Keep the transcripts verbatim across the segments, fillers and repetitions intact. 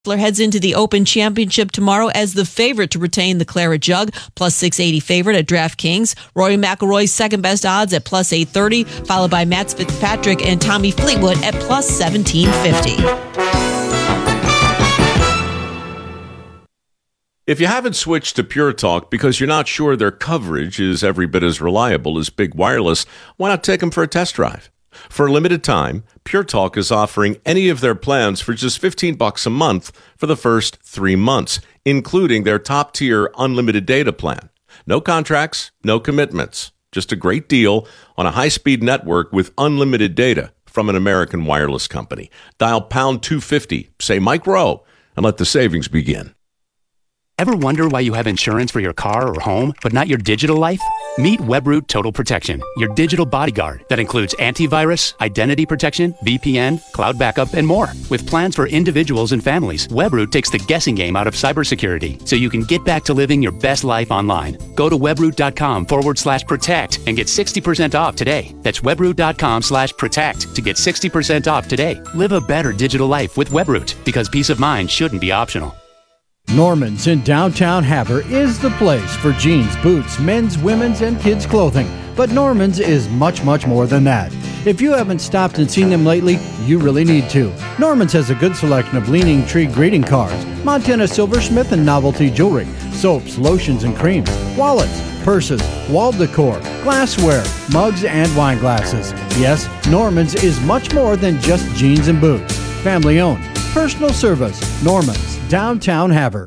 heads into the Open Championship tomorrow as the favorite to retain the Claret Jug, plus six eighty favorite at DraftKings. Rory McIlroy's second best odds at plus eight thirty, followed by Matt Fitzpatrick and Tommy Fleetwood at plus seventeen fifty. If you haven't switched to Pure Talk because you're not sure their coverage is every bit as reliable as Big Wireless, why not take them for a test drive? For a limited time, Pure Talk is offering any of their plans for just fifteen bucks a month for the first three months, including their top-tier unlimited data plan. No contracts, no commitments. Just a great deal on a high-speed network with unlimited data from an American wireless company. Dial pound two fifty, say Mike Rowe, and let the savings begin. Ever wonder why you have insurance for your car or home, but not your digital life? Meet Webroot Total Protection, your digital bodyguard that includes antivirus, identity protection, V P N, cloud backup, and more. With plans for individuals and families, Webroot takes the guessing game out of cybersecurity so you can get back to living your best life online. Go to webroot.com forward slash protect and get sixty percent off today. That's webroot.com slash protect to get sixty percent off today. Live a better digital life with Webroot because peace of mind shouldn't be optional. Norman's in downtown Havre is the place for jeans, boots, men's, women's, and kids' clothing. But Norman's is much, much more than that. If you haven't stopped and seen them lately, you really need to. Norman's has a good selection of Leaning Tree greeting cards, Montana Silversmith and novelty jewelry, soaps, lotions, and creams, wallets, purses, wall decor, glassware, mugs, and wine glasses. Yes, Norman's is much more than just jeans and boots. Family owned. Personal service. Norman's, downtown Havre.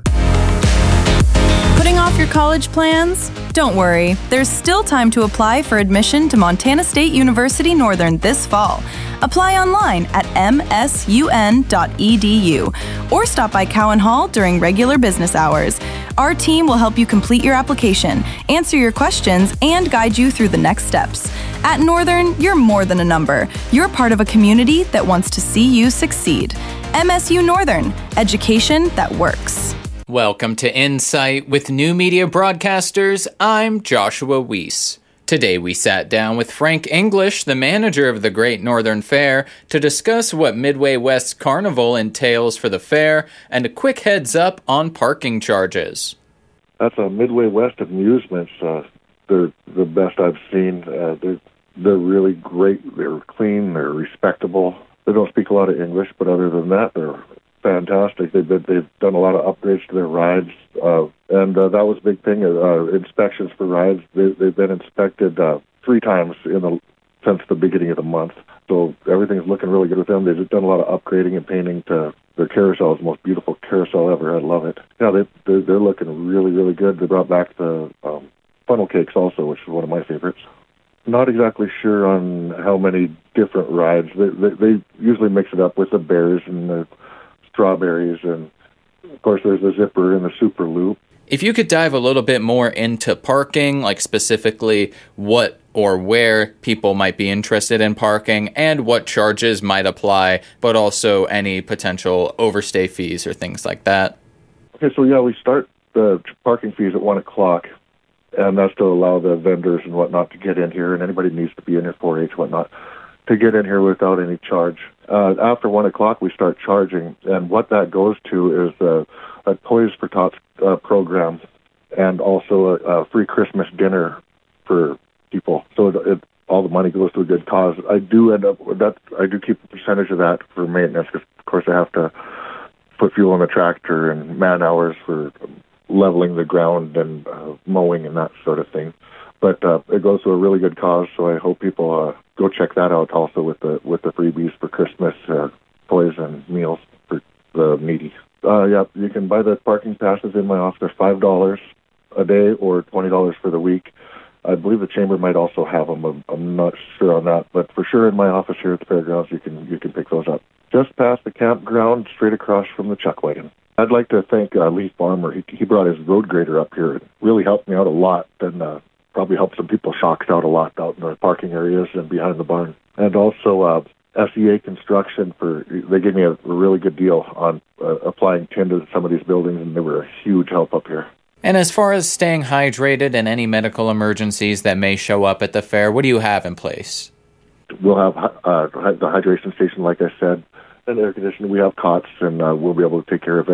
Putting off your college plans? Don't worry, there's still time to apply for admission to Montana State University Northern this fall. Apply online at m s u n dot e d u or stop by Cowan Hall during regular business hours. Our team will help you complete your application, answer your questions, and guide you through the next steps. At Northern, you're more than a number. You're part of a community that wants to see you succeed. M S U Northern, education that works. Welcome to Insight with New Media Broadcasters. I'm Joshua Weiss. Today we sat down with Frank English, the manager of the Great Northern Fair, to discuss what Midway West Carnival entails for the fair and a quick heads up on parking charges. That's a Midway West Amusements. Uh, they're the best I've seen. Uh, they're, they're really great. They're clean. They're respectable. They don't speak a lot of English, but other than that, they're fantastic. They've been, they've done a lot of upgrades to their rides, uh, and uh, that was a big thing. Uh, inspections for rides. They, they've been inspected uh, three times in the since the beginning of the month. So everything's looking really good with them. They've done a lot of upgrading and painting to their carousel. It's the most beautiful carousel ever. I love it. Yeah, they they're, they're looking really really good. They brought back the um, funnel cakes also, which is one of my favorites. Not exactly sure on how many different rides. They, they, they usually mix it up with the bears and the strawberries, and of course there's the zipper and the super loop. If you could dive a little bit more into parking, like specifically what or where people might be interested in parking and what charges might apply, but also any potential overstay fees or things like that. Okay, so yeah, we start the parking fees at one o'clock. And that's to allow the vendors and whatnot to get in here, and anybody needs to be in here, four H, whatnot, to get in here without any charge. Uh, after one o'clock, we start charging, and what that goes to is a, a Toys for Tots uh, program, and also a, a free Christmas dinner for people. So it, it, all the money goes to a good cause. I do end up that I do keep a percentage of that for maintenance, because of course I have to put fuel in the tractor and man hours for leveling the ground and uh, mowing and that sort of thing. But uh, it goes to a really good cause, so I hope people uh, go check that out also with the with the freebies for Christmas, uh, toys and meals for the needy. Uh, yeah, you can buy the parking passes in my office. They're five dollars a day or twenty dollars for the week. I believe the chamber might also have them. I'm, I'm not sure on that, but for sure in my office here at the fairgrounds, you can you can pick those up. Just past the campground, straight across from the chuck wagon. I'd like to thank uh, Lee Farmer. He, he brought his road grader up here. It really helped me out a lot, and uh, probably helped some people shocked out a lot out in the parking areas and behind the barn. And also uh, S E A Construction, for they gave me a, a really good deal on uh, applying tin to some of these buildings, and they were a huge help up here. And as far as staying hydrated and any medical emergencies that may show up at the fair, what do you have in place? We'll have uh, the hydration station, like I said. and air conditioning. We have cots, and uh, we'll be able to take care of